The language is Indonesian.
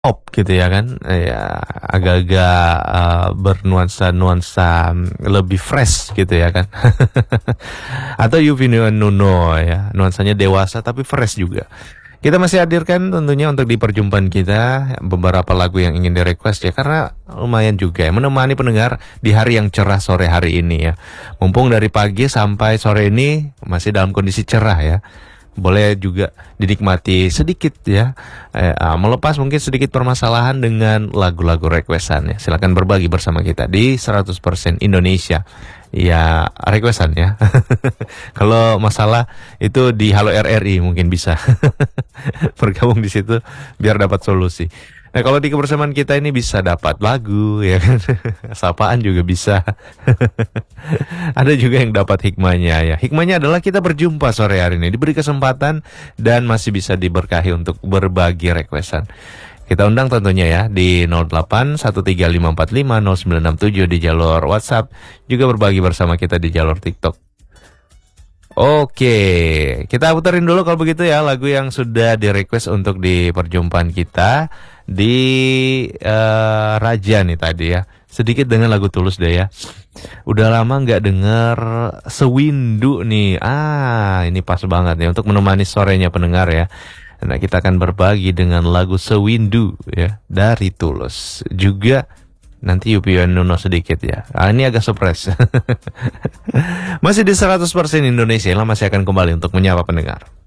pop gitu ya kan, ya agak-agak bernuansa-nuansa lebih fresh gitu ya kan. Atau Yovie Nuno ya, nuansanya dewasa tapi fresh juga. Kita masih hadirkan tentunya untuk di perjumpaan kita beberapa lagu yang ingin di-request ya, karena lumayan juga ya menemani pendengar di hari yang cerah sore hari ini ya. Mumpung dari pagi sampai sore ini masih dalam kondisi cerah ya. Boleh juga dinikmati sedikit ya, melepas mungkin sedikit permasalahan dengan lagu-lagu requestan ya. Silakan berbagi bersama kita di 100% Indonesia. Ya, requestan ya. Kalau masalah itu di Halo RRI mungkin bisa bergabung di situ biar dapat solusi. Nah, kalau di kebersamaan kita ini bisa dapat lagu ya kan. Sapaan juga bisa. Ada juga yang dapat hikmahnya ya. Hikmahnya adalah kita berjumpa sore hari ini, diberi kesempatan dan masih bisa diberkahi untuk berbagi requestan. Kita undang tentunya ya di 081354500967 di jalur WhatsApp, juga berbagi bersama kita di jalur TikTok. Oke, kita puterin dulu kalau begitu ya lagu yang sudah di-request untuk di perjumpaan kita di Raja nih tadi ya. Sedikit dengan lagu Tulus deh ya. Udah lama nggak denger Sewindu nih. Ini pas banget nih untuk menemani sorenya pendengar ya. Nah, kita akan berbagi dengan lagu Sewindu ya dari Tulus. Juga nanti Yovie Nuno sedikit ya. Ini agak surprise. Masih di 100% Indonesia lah, masih akan kembali untuk menyapa pendengar.